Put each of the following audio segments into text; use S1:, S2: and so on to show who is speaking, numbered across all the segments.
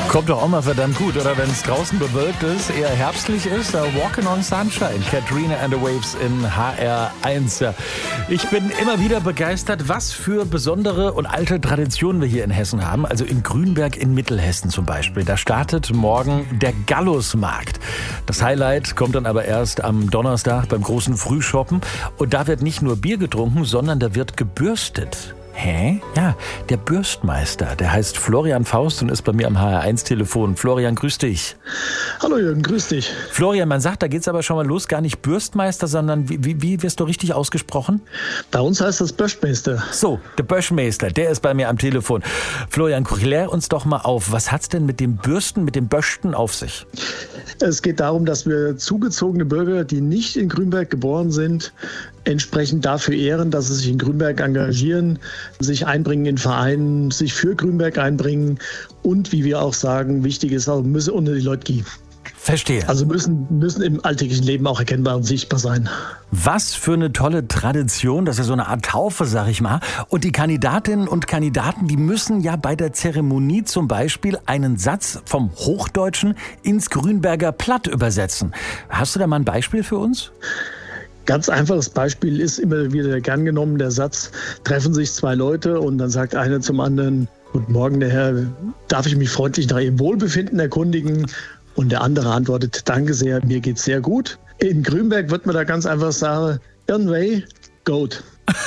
S1: Kommt doch auch mal verdammt gut, oder wenn es draußen bewölkt ist, eher herbstlich ist, Walking on Sunshine, Katrina and the Waves in HR1. Ja. Ich bin immer wieder begeistert, was für besondere und alte Traditionen wir hier in Hessen haben. Also in Grünberg in Mittelhessen zum Beispiel. Da startet morgen der Gallusmarkt. Das Highlight kommt dann aber erst am Donnerstag beim großen Frühshoppen. Und da wird nicht nur Bier getrunken, sondern da wird gebürstet. Hä? Ja, der Bürstmeister, der heißt Florian Faust und ist bei mir am HR1-Telefon. Florian, grüß dich.
S2: Hallo Jürgen, grüß dich.
S1: Florian, man sagt, da geht's aber schon mal los, gar nicht Bürstmeister, sondern wie wirst du richtig ausgesprochen?
S2: Bei uns heißt das Böschmeister.
S1: So, der Böschmeister, der ist bei mir am Telefon. Florian, klär uns doch mal auf, was hat's denn mit dem Bürsten, mit dem Böschen auf sich?
S2: Es geht darum, dass wir zugezogene Bürger, die nicht in Grünberg geboren sind, entsprechend dafür ehren, dass sie sich in Grünberg engagieren, sich einbringen in Vereinen, sich für Grünberg einbringen und, wie wir auch sagen, wichtig ist auch, müssen unter die Leute gehen.
S1: Verstehe.
S2: Also müssen im alltäglichen Leben auch erkennbar und sichtbar sein.
S1: Was für eine tolle Tradition, das ist so eine Art Taufe, sag ich mal. Und die Kandidatinnen und Kandidaten, die müssen ja bei der Zeremonie zum Beispiel einen Satz vom Hochdeutschen ins Grünberger Platt übersetzen. Hast du da mal ein Beispiel für uns?
S2: Ganz einfaches Beispiel ist immer wieder gern genommen, der Satz, treffen sich zwei Leute und dann sagt einer zum anderen, guten Morgen, der Herr, darf ich mich freundlich nach Ihrem Wohlbefinden erkundigen? Und der andere antwortet, danke sehr, mir geht's sehr gut. In Grünberg wird man da ganz einfach sagen, Irnway, gut.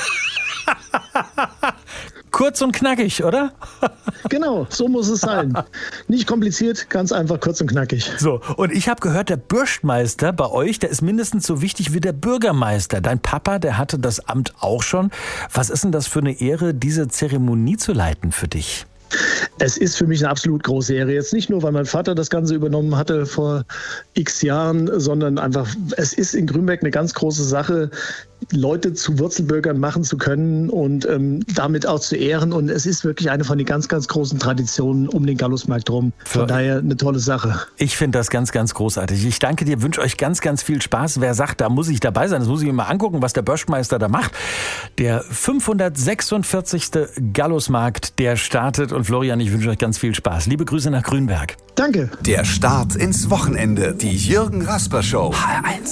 S1: Kurz und knackig, oder?
S2: Genau, so muss es sein. Nicht kompliziert, ganz einfach kurz und knackig.
S1: So, und ich habe gehört, der Bürstmeister bei euch, der ist mindestens so wichtig wie der Bürgermeister. Dein Papa, der hatte das Amt auch schon. Was ist denn das für eine Ehre, diese Zeremonie zu leiten für dich?
S2: Es ist für mich eine absolut große Ehre. Jetzt nicht nur, weil mein Vater das Ganze übernommen hatte vor x Jahren, sondern einfach, es ist in Grünberg eine ganz große Sache, Leute zu Wurzelbürgern machen zu können und damit auch zu ehren. Und es ist wirklich eine von den ganz, ganz großen Traditionen um den Gallusmarkt rum. Von daher eine tolle Sache.
S1: Ich finde das ganz, ganz großartig. Ich danke dir, wünsche euch ganz, ganz viel Spaß. Wer sagt, da muss ich dabei sein, das muss ich mir mal angucken, was der Böschmeister da macht. Der 546. Gallusmarkt, der startet. Und Florian, ich wünsche euch ganz viel Spaß. Liebe Grüße nach Grünberg.
S2: Danke.
S3: Der Start ins Wochenende. Die Jürgen Rasper Show.
S1: HR1.